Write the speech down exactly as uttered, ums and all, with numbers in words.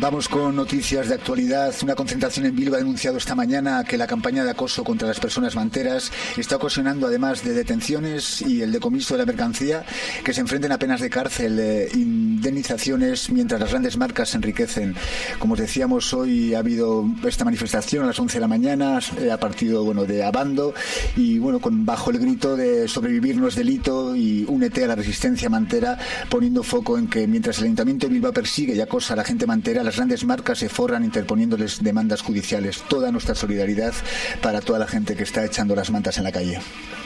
Vamos con noticias de actualidad. Una concentración en Bilbao ha denunciado esta mañana que la campaña de acoso contra las personas manteras está ocasionando, además de detenciones y el decomiso de la mercancía, que se enfrenten a penas de cárcel, eh, indemnizaciones, mientras las grandes marcas se enriquecen. Como os decíamos, hoy ha habido esta manifestación a las once de la mañana, eh, a partido bueno, de Abando, y bueno, con bajo el grito de sobrevivir no es delito y únete a la resistencia mantera, poniendo foco en que mientras el Ayuntamiento de Bilbao persigue y acosa a la gente mantera, las grandes marcas se forran interponiéndoles demandas judiciales. Toda nuestra solidaridad para toda la gente que está echando las mantas en la calle.